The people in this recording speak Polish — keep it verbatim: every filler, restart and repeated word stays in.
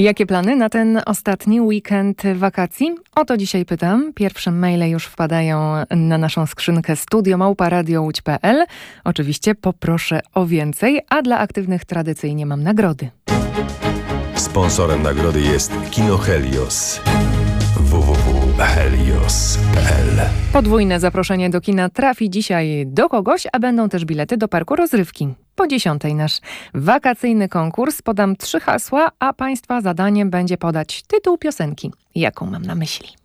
Jakie plany na ten ostatni weekend wakacji? O to dzisiaj pytam. Pierwsze maile już wpadają na naszą skrzynkę studio małpa radio łódź kropka p l. Oczywiście poproszę o więcej, a dla aktywnych tradycyjnie mam nagrody. Sponsorem nagrody jest Kino Helios. w w w kropka helios kropka p l. Podwójne zaproszenie do kina trafi dzisiaj do kogoś, a będą też bilety do parku rozrywki. Po dziesiątej nasz wakacyjny konkurs. Podam trzy hasła, a Państwa zadaniem będzie podać tytuł piosenki. Jaką mam na myśli?